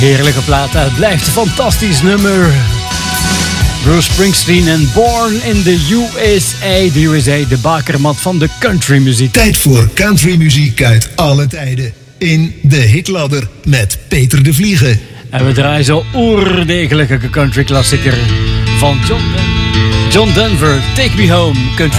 Heerlijke plaat, het blijft een fantastisch nummer. Bruce Springsteen en Born in the USA. De USA, de bakermat van de countrymuziek. Tijd voor countrymuziek uit alle tijden. In de hitladder met Peter de Vlieger. En we draaien zo oerdegelijke country klassieker van John Denver. Take Me Home, country.